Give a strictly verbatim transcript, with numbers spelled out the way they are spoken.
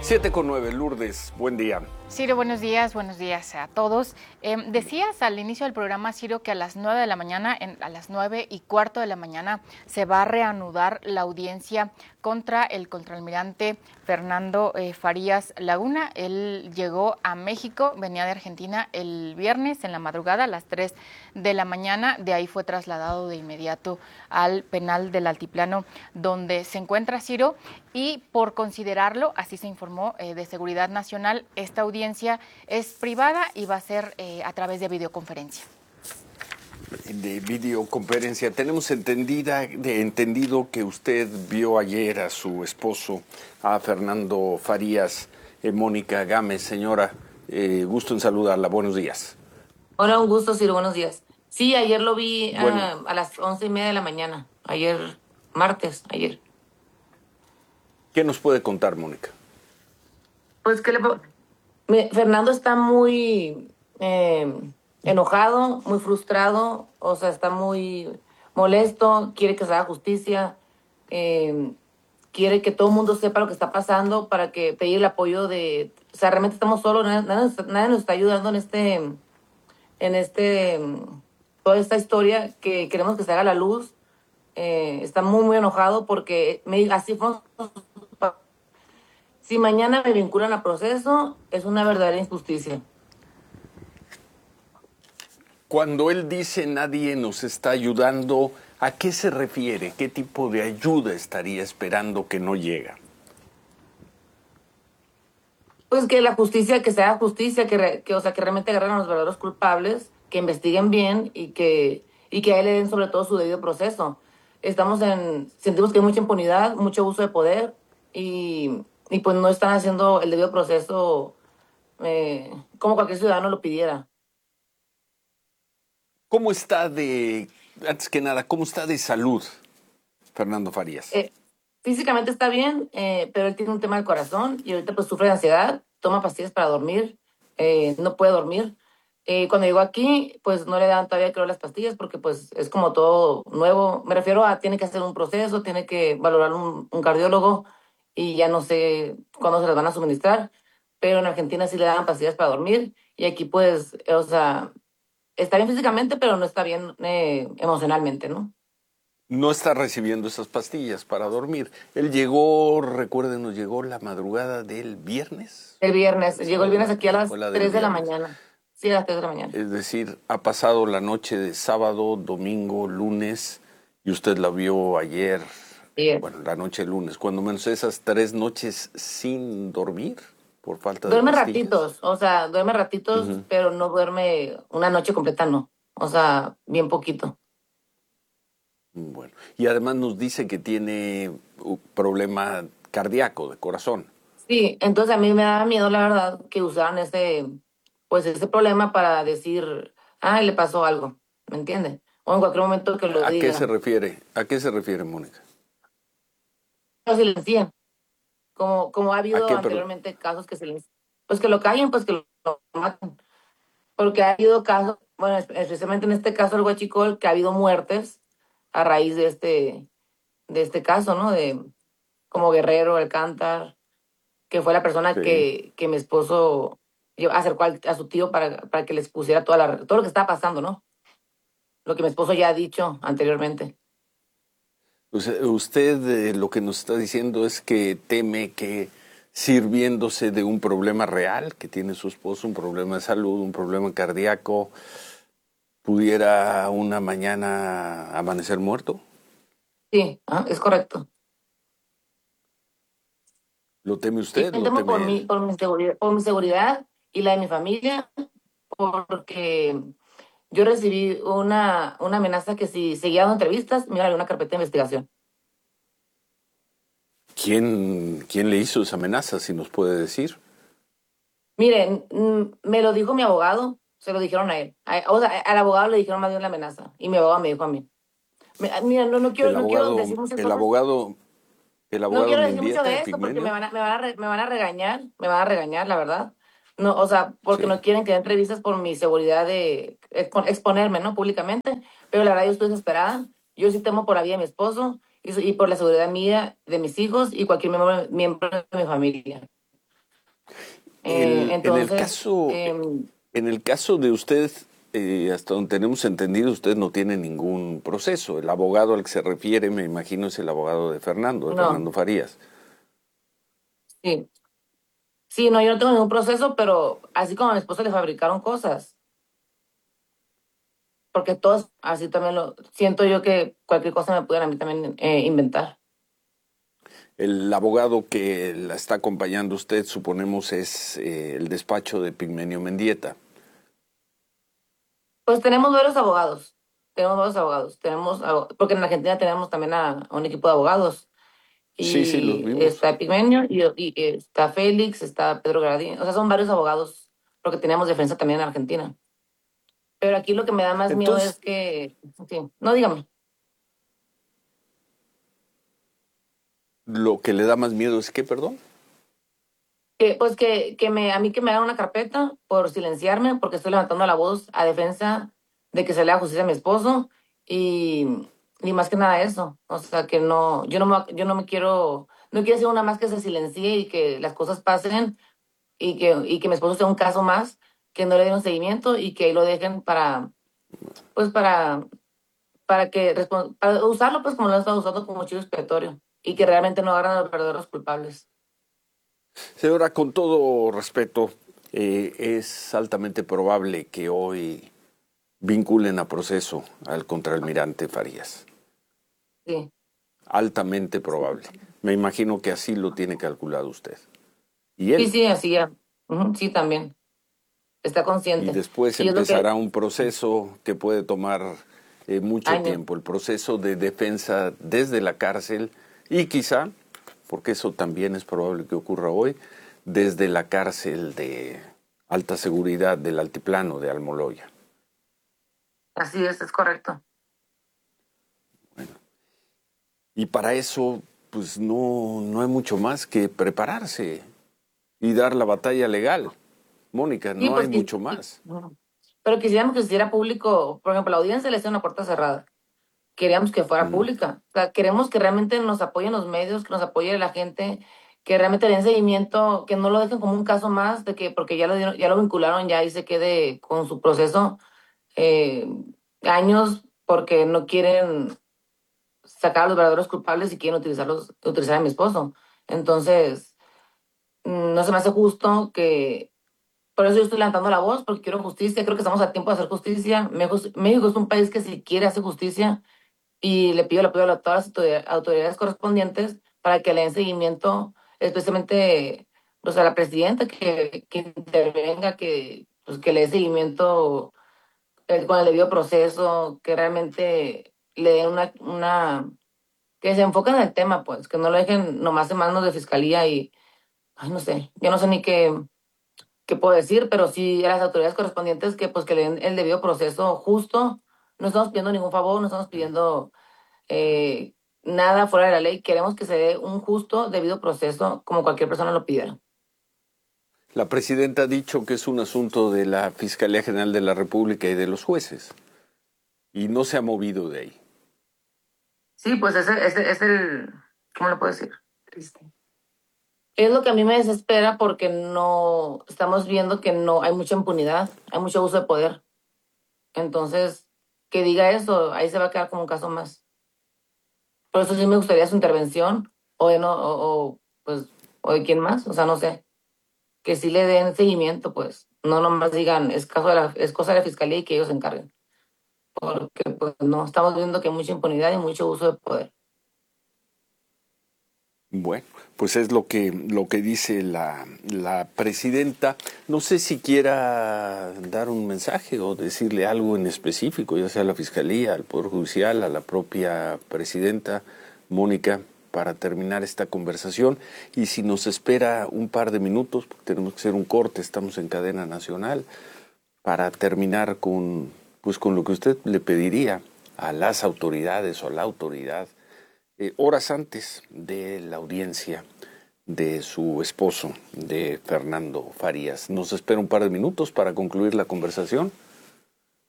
Siete con nueve, Lourdes, buen día. Ciro, buenos días, buenos días a todos. Eh, decías al inicio del programa, Ciro, que a las nueve de la mañana, en, a las nueve y cuarto de la mañana, se va a reanudar la audiencia contra el contraalmirante Fernando eh, Farías Laguna. Él llegó a México, venía de Argentina el viernes en la madrugada a las tres de la mañana. De ahí fue trasladado de inmediato al penal del Altiplano, donde se encuentra Ciro, y por considerarlo, así se informó eh, de Seguridad Nacional, esta audiencia es privada y va a ser eh, a través de videoconferencia. De videoconferencia. Tenemos entendida, de, entendido que usted vio ayer a su esposo, a Fernando Farías. eh, Mónica Gámez. Señora, eh, gusto en saludarla. Buenos días. Hola, un gusto, Ciro. Buenos días. Sí, ayer lo vi Bueno. a, a las once y media de la mañana. Ayer, martes, ayer. ¿Qué nos puede contar, Mónica? Pues que le puedo- Me- Fernando está muy eh, enojado, muy frustrado, o sea, está muy molesto, quiere que se haga justicia, eh, quiere que todo el mundo sepa lo que está pasando para que pedir el apoyo de... O sea, realmente estamos solos, nadie, nadie nos, nadie nos está ayudando en este, en este, toda esta historia que queremos que se haga a la luz. Eh, está muy, muy enojado porque me, así fue. Si mañana me vinculan a proceso, es una verdadera injusticia. Cuando él dice nadie nos está ayudando, ¿a qué se refiere? ¿Qué tipo de ayuda estaría esperando que no llega? Pues que la justicia, que sea justicia, que, re- que, o sea, que realmente agarren a los verdaderos culpables, que investiguen bien y que, y que a él le den sobre todo su debido proceso. Estamos en, sentimos que hay mucha impunidad, mucho abuso de poder y, y pues no están haciendo el debido proceso eh, como cualquier ciudadano lo pidiera. ¿Cómo está de, antes que nada, cómo está de salud Fernando Farías? Eh, Físicamente está bien, eh, pero él tiene un tema del corazón y ahorita pues sufre de ansiedad, toma pastillas para dormir, eh, no puede dormir. Eh, cuando llegó aquí, pues no le dan todavía creo las pastillas porque pues es como todo nuevo. Me refiero a tiene que hacer un proceso, tiene que valorar un, un cardiólogo y ya no sé cuándo se las van a suministrar, pero en Argentina sí le dan pastillas para dormir y aquí pues, eh, o sea, está bien físicamente, pero no está bien eh, emocionalmente, ¿no? No está recibiendo esas pastillas para dormir. Él llegó, recuérdenos, llegó la madrugada del viernes. El viernes, Esa llegó el fue viernes la- aquí a las fue la del tres de la viernes. mañana. Sí, a las tres de la mañana. Es decir, ha pasado la noche de sábado, domingo, lunes, y usted la vio ayer, Bien. bueno, la noche de lunes, cuando menos esas tres noches sin dormir por falta de Duerme pastillas. ratitos, o sea, duerme ratitos, Ujú. pero no duerme una noche completa, no. O sea, bien poquito. Bueno, y además nos dice que tiene un problema cardíaco, de corazón. Sí, entonces a mí me da miedo, la verdad, que usaran ese, pues ese problema para decir, ah, le pasó algo, ¿me entiende? O en cualquier momento que lo ¿A qué se diga. refiere? ¿A qué se refiere, Mónica? Lo silencien, como, como ha ¿A habido qué, perdón? anteriormente casos que silencian. Pues que lo callen, pues que lo, lo maten. Porque ha habido casos, bueno, es- especialmente en este caso el Huachicol, que ha habido muertes a raíz de este, de este caso, ¿no? De como Guerrero, Alcántar, que fue la persona Sí. que, que mi esposo lle- acercó al- a su tío para, para que les pusiera toda la, todo lo que estaba pasando, ¿no? Lo que mi esposo ya ha dicho anteriormente. O sea, usted eh, lo que nos está diciendo es que teme que sirviéndose de un problema real que tiene su esposo, un problema de salud, un problema cardíaco, pudiera una mañana amanecer muerto. Sí, ah, es correcto. ¿Lo teme Sí, usted? me ¿Lo temo por teme mi, él? por mi seguridad, por mi seguridad y la de mi familia, porque yo recibí una, una amenaza que si seguía dando entrevistas, me iba a abrir una carpeta de investigación. ¿Quién, quién le hizo esa amenaza, si nos puede decir? Miren, mm, me lo dijo mi abogado, se lo dijeron a él. A- o sea, al abogado le dijeron más bien la amenaza y mi abogado me dijo a mí. Me- ah, Mira, no, no quiero, El no quiero abogado, decir muchas el cosas. abogado, el No abogado quiero decir mucho Mendieta, de esto porque me Epigmenio. van a, me van a, re- me van a regañar, me van a regañar, la verdad. No, o sea, porque Sí. no quieren que dé entrevistas por mi seguridad de expo- exponerme, ¿no? Públicamente. Pero la verdad yo estoy desesperada. Yo sí temo por la vida de mi esposo y, y por la seguridad mía, de mis hijos y cualquier miembro, miembro de mi familia. Eh, El- en el entonces, caso, em, en el caso de usted, eh, hasta donde tenemos entendido, usted no tiene ningún proceso. El abogado al que se refiere, me imagino, es el abogado de Fernando, de no, Fernando Farías. sí. Sí, no, yo no tengo ningún proceso, pero así como a mi esposo le fabricaron cosas, porque todos así también lo siento yo que cualquier cosa me pudieran a mí también eh, inventar. El abogado que la está acompañando usted, suponemos, es eh, el despacho de Pigmenio Mendieta. Pues tenemos varios abogados, tenemos varios abogados, tenemos, abo- porque en Argentina tenemos también a, a un equipo de abogados, Sí, sí, los y vimos. está Epigmenio, y, y está Félix, está Pedro Gradín, o sea, son varios abogados, porque tenemos defensa también en Argentina. Pero aquí lo que me da más miedo Entonces, es que, sí, no dígame, lo que le da más miedo es que, perdón. que pues que, que me, a mí que me hagan una carpeta por silenciarme, porque estoy levantando la voz a defensa de que se le haga justicia a mi esposo, y, y más que nada eso, o sea, que no, yo no me, yo no me quiero, no quiero ser una más que se silencie y que las cosas pasen, y que, y que mi esposo sea un caso más, que no le den un seguimiento y que ahí lo dejen para, pues para, para que, respon- para usarlo pues como lo han estado usando como chivo expiatorio, y que realmente no agarran a los verdaderos culpables. Señora, con todo respeto, eh, es altamente probable que hoy vinculen a proceso al contraalmirante Farías. Sí, Altamente probable. Me imagino que así lo tiene calculado usted. Y sí, él. sí, así ya. Ujú, sí, también. Está Y consciente. después Y es lo que, empezará un proceso que puede tomar eh, mucho años. tiempo, el proceso de defensa desde la cárcel y quizá, porque eso también es probable que ocurra hoy, desde la cárcel de alta seguridad del altiplano de Almoloya. Así es, es correcto. Y para eso, pues no, no hay mucho más que prepararse y dar la batalla legal. Mónica, Sí, no hay pues que, mucho más. ujú. Pero quisiéramos que se hiciera público, por ejemplo, la audiencia le hacía una puerta cerrada. Queríamos que fuera Mm. pública. O sea, queremos que realmente nos apoyen los medios, que nos apoye la gente, que realmente le den seguimiento, que no lo dejen como un caso más, de que porque ya lo dieron, ya lo vincularon ya y se quede con su proceso eh, años porque no quieren sacar a los verdaderos culpables y quieren utilizarlos, utilizar a mi esposo. Entonces, mm, no se me hace justo que, por eso yo estoy levantando la voz, porque quiero justicia, creo que estamos a tiempo de hacer justicia. México, México es un país que si quiere hacer justicia, y le pido el apoyo a todas las autoridades, autoridades correspondientes para que le den seguimiento, especialmente pues, a la presidenta, que, que intervenga, que, pues, que le dé seguimiento eh, con el debido proceso, que realmente le den una, una, que se enfoquen en el tema, pues, que no lo dejen nomás en manos de fiscalía y, ay, no sé, yo no sé ni qué, qué puedo decir, pero sí a las autoridades correspondientes que, pues, que le den el debido proceso justo. No estamos pidiendo ningún favor, no estamos pidiendo eh, nada fuera de la ley. Queremos que se dé un justo, debido proceso, como cualquier persona lo pidiera. La presidenta ha dicho que es un asunto de la Fiscalía General de la República y de los jueces, y no se ha movido de ahí. Sí, pues ese, ese es el, ¿cómo le puedo decir? Triste. Es lo que a mí me desespera porque no estamos viendo que no hay mucha impunidad, hay mucho uso de poder. Entonces, que diga eso, ahí se va a quedar como un caso más. Por eso sí me gustaría su intervención, o de no, o, o, pues, o de quién más, o sea, no sé, que sí le den seguimiento, pues, no nomás digan, es caso de la, es cosa de la fiscalía y que ellos se encarguen. Porque pues no, estamos viendo que hay mucha impunidad y mucho uso de poder. Bueno, pues es lo que, lo que dice la, la presidenta. No sé si quiera dar un mensaje o decirle algo en específico, ya sea a la Fiscalía, al Poder Judicial, a la propia presidenta Mónica, para terminar esta conversación. Y si nos espera un par de minutos, porque tenemos que hacer un corte, estamos en cadena nacional, para terminar con, pues con lo que usted le pediría a las autoridades o a la autoridad eh, horas antes de la audiencia de su esposo, de Fernando Farías. Nos espera un par de minutos para concluir la conversación.